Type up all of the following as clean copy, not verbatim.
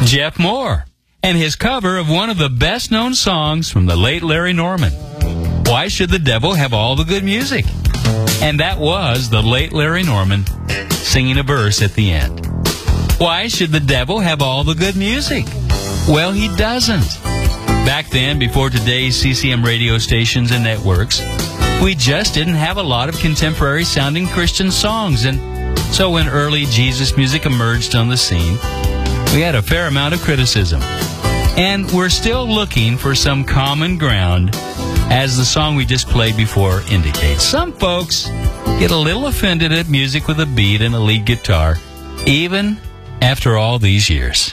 Jeff Moore, and his cover of one of the best-known songs from the late Larry Norman, Why Should the Devil Have All the Good Music? And that was the late Larry Norman singing a verse at the end. Why should the devil have all the good music? Well, he doesn't. Back then, before today's CCM radio stations and networks, we just didn't have a lot of contemporary-sounding Christian songs, and so when early Jesus music emerged on the scene, we had a fair amount of criticism. And we're still looking for some common ground, as the song we just played before indicates. Some folks get a little offended at music with a beat and a lead guitar, even after all these years.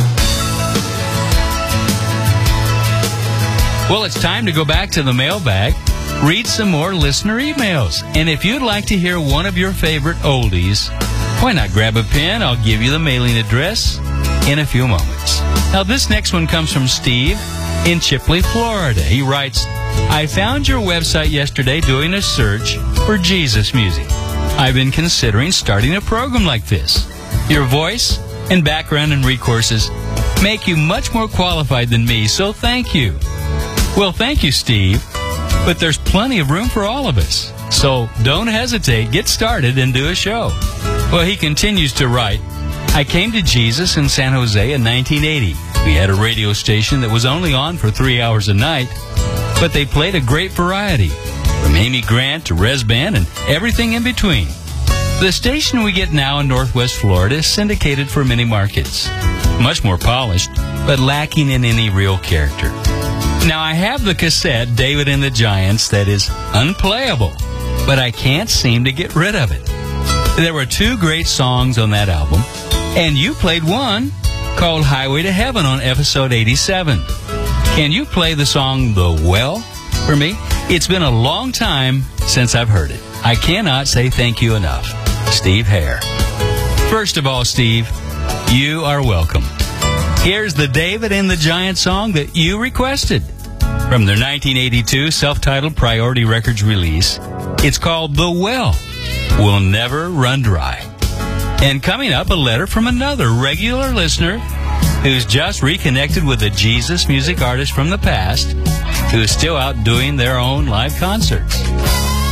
Well, it's time to go back to the mailbag, read some more listener emails. And if you'd like to hear one of your favorite oldies, why not grab a pen? I'll give you the mailing address in a few moments. Now, this next one comes from Steve in Chipley, Florida. He writes, I found your website yesterday doing a search for Jesus music. I've been considering starting a program like this. Your voice and background and recourses make you much more qualified than me, so thank you. Well, thank you, Steve, but there's plenty of room for all of us. So don't hesitate, get started, and do a show. Well, he continues to write, I came to Jesus in San Jose in 1980. We had a radio station that was only on for 3 hours a night, but they played a great variety, from Amy Grant to Rez Band and everything in between. The station we get now in Northwest Florida is syndicated for many markets, much more polished, but lacking in any real character. Now, I have the cassette, David and the Giants, that is unplayable, but I can't seem to get rid of it. There were 2 great songs on that album, and you played one called Highway to Heaven on episode 87. Can you play the song The Well for me? It's been a long time since I've heard it. I cannot say thank you enough. Steve Hare. First of all, Steve, you are welcome. Here's the David and the Giant song that you requested from their 1982 self-titled Priority Records release. It's called The Well Will Never Run Dry. And coming up, a letter from another regular listener who's just reconnected with a Jesus music artist from the past who is still out doing their own live concerts.